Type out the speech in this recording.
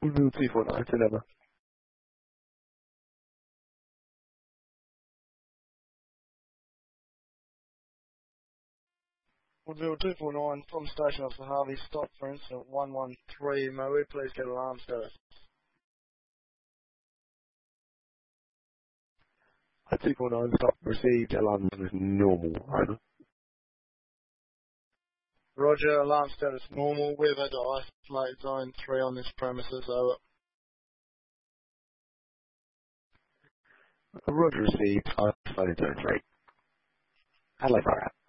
249 deliver. 249 from station officer Harvey, stop for incident 113. May we please get alarm status? 249 stop received, alarm is normal, over. Roger, alarm status normal. We've had to isolate zone 3 on this premises, over. Roger received, I phone zone 3. Hello, Barra.